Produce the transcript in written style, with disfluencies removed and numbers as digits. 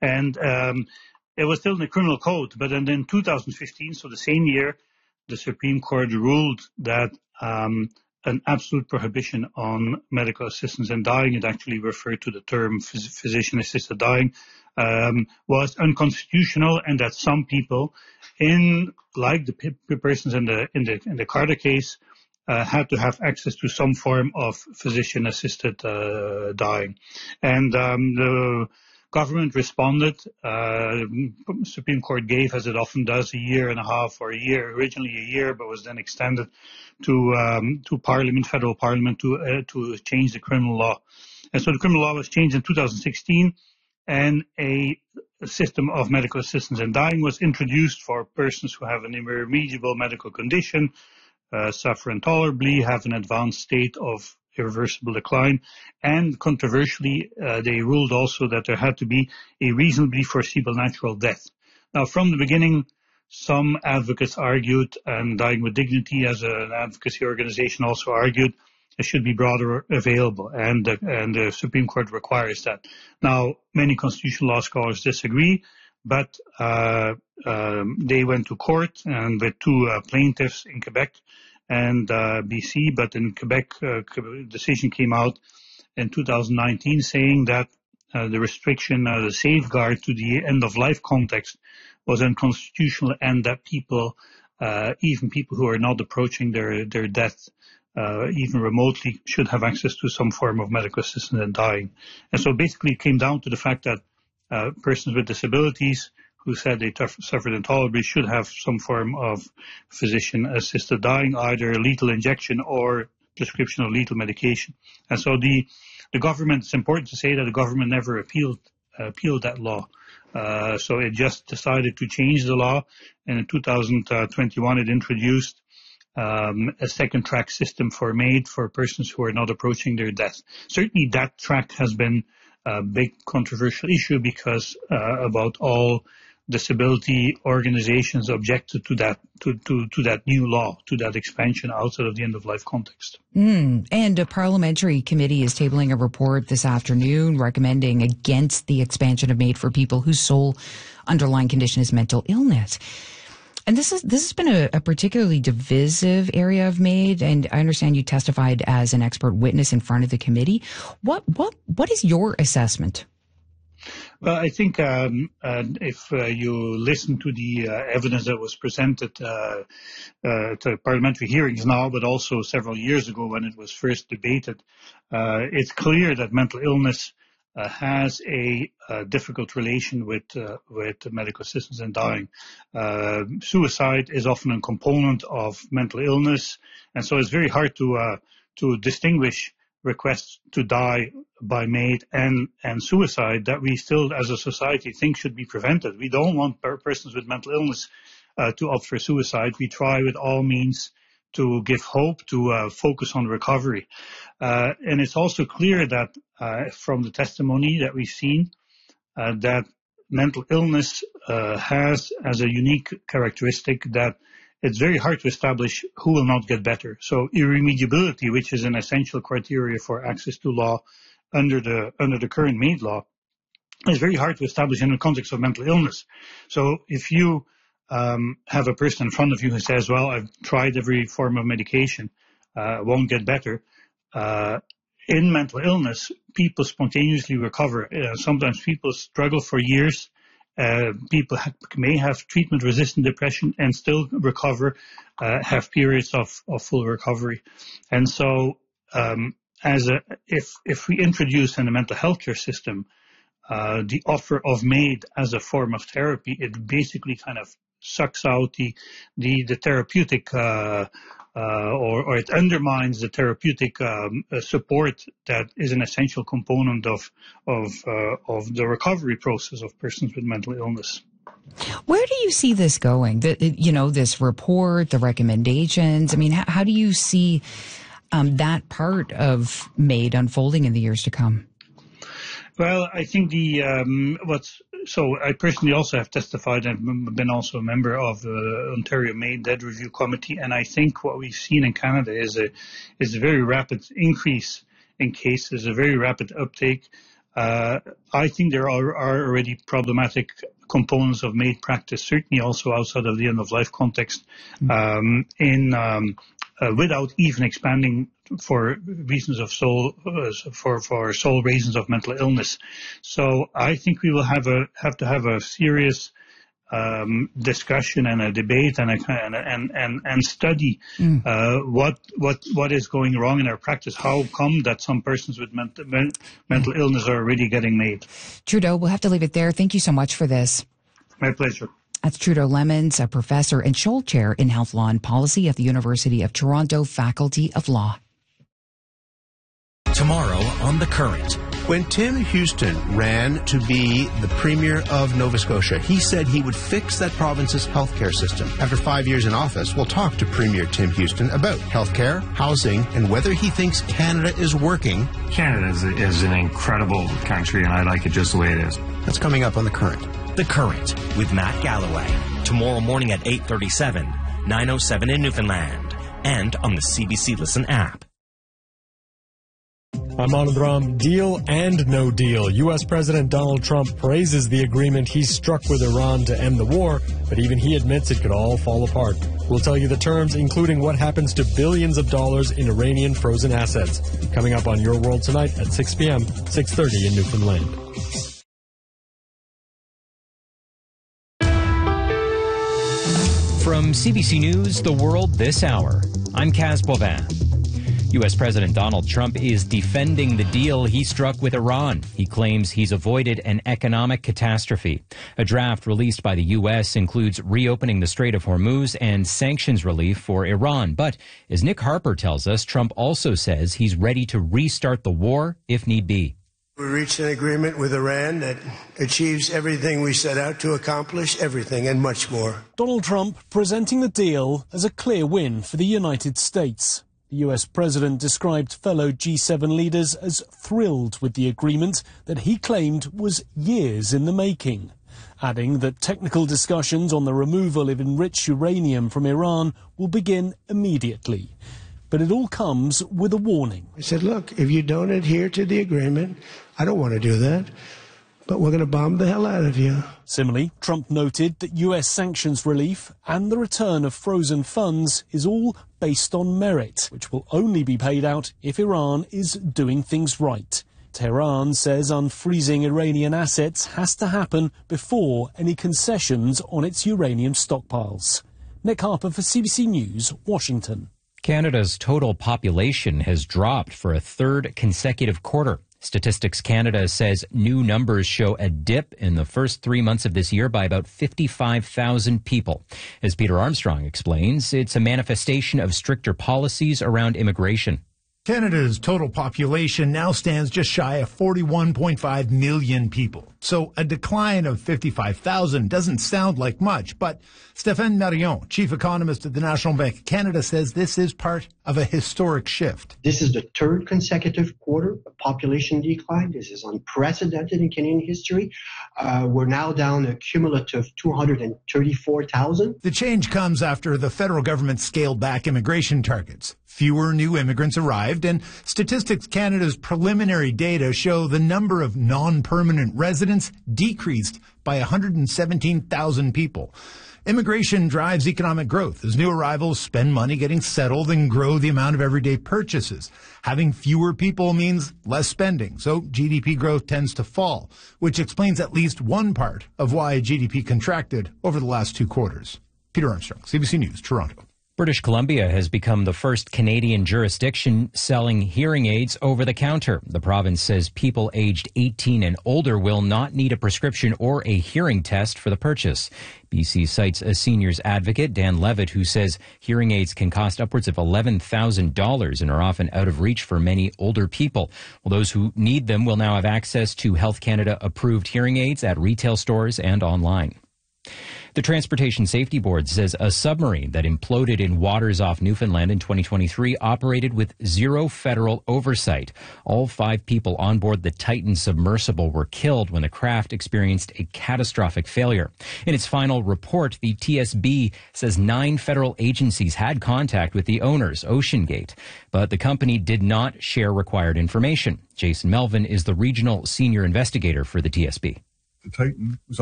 And it was still in the criminal code, but then in 2015, so the same year, the Supreme Court ruled that an absolute prohibition on medical assistance in dying, it actually referred to the term physician-assisted dying, was unconstitutional, and that some people, like the persons in the Carter case, had to have access to some form of physician-assisted dying. And the government responded. Supreme Court gave, as it often does, a year and a half or a year, originally a year, but was then extended to Parliament, federal Parliament, to change the criminal law. And so the criminal law was changed in 2016, and a system of medical assistance in dying was introduced for persons who have an irremediable medical condition, suffer intolerably, have an advanced state of irreversible decline, and controversially, they ruled also that there had to be a reasonably foreseeable natural death. Now, from the beginning, some advocates argued, and Dying with Dignity as an advocacy organization also argued, it should be broader available, and the Supreme Court requires that. Now, many constitutional law scholars disagree, but they went to court and with two plaintiffs in Quebec and BC, but in Quebec, decision came out in 2019 saying that the restriction, the safeguard to the end-of-life context was unconstitutional, and that people, even people who are not approaching their death, even remotely, should have access to some form of medical assistance in dying. And so basically it came down to the fact that persons with disabilities who said they suffered intolerably should have some form of physician-assisted dying, either lethal injection or prescription of lethal medication. And so the government, it's important to say that the government never appealed that law. So it just decided to change the law, and in 2021 it introduced a second track system for MAID for persons who are not approaching their death. Certainly that track has been a big controversial issue because about all disability organizations objected to that new law, to that expansion outside of the end-of-life context. And a parliamentary committee is tabling a report this afternoon recommending against the expansion of MAID for people whose sole underlying condition is mental illness. And this has been a particularly divisive area of MAID, and I understand you testified as an expert witness in front of the committee. What is your assessment? Well, I think if you listen to the evidence that was presented to parliamentary hearings now, but also several years ago when it was first debated, it's clear that mental illness has a difficult relation with medical assistance in dying. Suicide is often a component of mental illness, and so it's very hard to distinguish requests to die by MAID and suicide that we still, as a society, think should be prevented. We don't want persons with mental illness to opt for suicide. We try with all means to give hope, to focus on recovery. And it's also clear that from the testimony that we've seen, that mental illness has as a unique characteristic that it's very hard to establish who will not get better. So irremediability, which is an essential criteria for access to law under the current MAID law, is very hard to establish in the context of mental illness. So if you have a person in front of you who says, well, I've tried every form of medication, won't get better, in mental illness, people spontaneously recover. Sometimes people struggle for years. People may have treatment-resistant depression and still recover, have periods of full recovery. And so if we introduce in the mental health care system the offer of MAID as a form of therapy, it basically kind of sucks out the therapeutic or it undermines the therapeutic support that is an essential component of the recovery process of persons with mental illness. Where do you see this going? This report, the recommendations. I mean, how do you see that part of MAID unfolding in the years to come? Well, I think so I personally also have testified and been also a member of the Ontario MAID Dead Review Committee, and I think what we've seen in Canada is a very rapid increase in cases, a very rapid uptake. I think there are already problematic components of MAID practice, certainly also outside of the end-of-life context, without even expanding for reasons of for sole reasons of mental illness. So I think we will have to have a serious discussion and a debate and study what is going wrong in our practice. How come that some persons with mental illness are already getting MAID? Trudeau, we'll have to leave it there. Thank you so much for this. My pleasure. That's Trudeau Lemons, a professor and Scholl Chair in Health Law and Policy at the University of Toronto Faculty of Law. Tomorrow on The Current. When Tim Houston ran to be the Premier of Nova Scotia, he said he would fix that province's healthcare system. After 5 years in office, we'll talk to Premier Tim Houston about healthcare, housing, and whether he thinks Canada is working. Canada is an incredible country, and I like it just the way it is. That's coming up on The Current. The Current with Matt Galloway. Tomorrow morning at 8:37, 9:07 in Newfoundland, and on the CBC Listen app. I'm Anand Ram. Deal and no deal. U.S. President Donald Trump praises the agreement he struck with Iran to end the war, but even he admits it could all fall apart. We'll tell you the terms, including what happens to billions of dollars in Iranian frozen assets. Coming up on Your World Tonight at 6 p.m., 6:30 in Newfoundland. From CBC News, The World This Hour, I'm Kaz Boivin. U.S. President Donald Trump is defending the deal he struck with Iran. He claims he's avoided an economic catastrophe. A draft released by the U.S. includes reopening the Strait of Hormuz and sanctions relief for Iran. But as Nick Harper tells us, Trump also says he's ready to restart the war if need be. We reached an agreement with Iran that achieves everything we set out to accomplish, everything and much more. Donald Trump presenting the deal as a clear win for the United States. The U.S. president described fellow G7 leaders as thrilled with the agreement that he claimed was years in the making, adding that technical discussions on the removal of enriched uranium from Iran will begin immediately. But it all comes with a warning. I said, look, if you don't adhere to the agreement, I don't want to do that, but we're going to bomb the hell out of you. Similarly, Trump noted that U.S. sanctions relief and the return of frozen funds is all based on merit, which will only be paid out if Iran is doing things right. Tehran says unfreezing Iranian assets has to happen before any concessions on its uranium stockpiles. Nick Harper for CBC News, Washington. Canada's total population has dropped for a third consecutive quarter. Statistics Canada says new numbers show a dip in the first 3 months of this year by about 55,000 people. As Peter Armstrong explains, it's a manifestation of stricter policies around immigration. Canada's total population now stands just shy of 41.5 million people. So a decline of 55,000 doesn't sound like much, but Stéphane Marion, chief economist at the National Bank of Canada, says this is part of a historic shift. This is the third consecutive quarter of population decline. This is unprecedented in Canadian history. We're now down a cumulative 234,000. The change comes after the federal government scaled back immigration targets. Fewer new immigrants arrived, and Statistics Canada's preliminary data show the number of non-permanent residents decreased by 117,000 people. Immigration drives economic growth as new arrivals spend money getting settled and grow the amount of everyday purchases. Having fewer people means less spending, so GDP growth tends to fall, which explains at least one part of why GDP contracted over the last 2 quarters. Peter Armstrong, CBC News, Toronto. British Columbia has become the first Canadian jurisdiction selling hearing aids over the counter. The province says people aged 18 and older will not need a prescription or a hearing test for the purchase. BC cites a seniors advocate, Dan Levitt, who says hearing aids can cost upwards of $11,000 and are often out of reach for many older people. Well, those who need them will now have access to Health Canada approved hearing aids at retail stores and online. The Transportation Safety Board says a submarine that imploded in waters off Newfoundland in 2023 operated with zero federal oversight. All 5 people on board the Titan submersible were killed when the craft experienced a catastrophic failure. In its final report, the TSB says 9 federal agencies had contact with the owners, OceanGate, but the company did not share required information. Jason Melvin is the regional senior investigator for the TSB. The Titan was